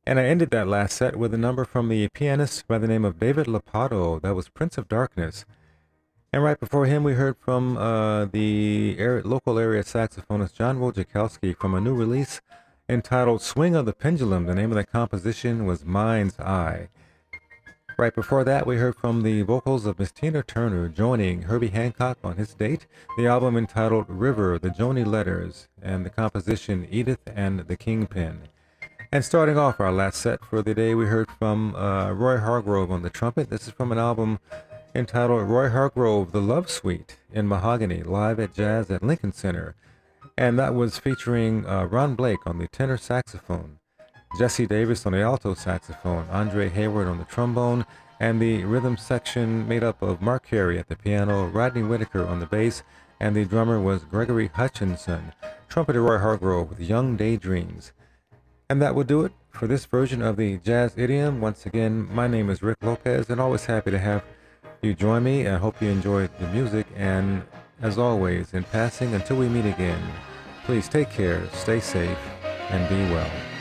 And I ended that last set with a number from the pianist by the name of David Lopato. That was Prince of Darkness. And right before him, we heard from local area saxophonist John Wojciechowski from a new release entitled Swing of the Pendulum. The name of that composition was Mind's Eye. Right before that, we heard from the vocals of Miss Tina Turner joining Herbie Hancock on his date, the album entitled River, the Joni Letters, and the composition Edith and the Kingpin. And starting off our last set for the day, we heard from Roy Hargrove on the trumpet. This is from an album entitled Roy Hargrove, The Love Suite in Mahogany, live at Jazz at Lincoln Center. And that was featuring Ron Blake on the tenor saxophone, Jesse Davis on the alto saxophone, Andre Hayward on the trombone, and the rhythm section made up of Mark Carey at the piano, Rodney Whitaker on the bass, and the drummer was Gregory Hutchinson. Trumpeter Roy Hargrove with Young Daydreams. And that will do it for this version of the Jazz Idiom. Once again, my name is Rick Lopez, and always happy to have you join me. I hope you enjoyed the music, and as always, in passing, until we meet again, please take care, stay safe, and be well.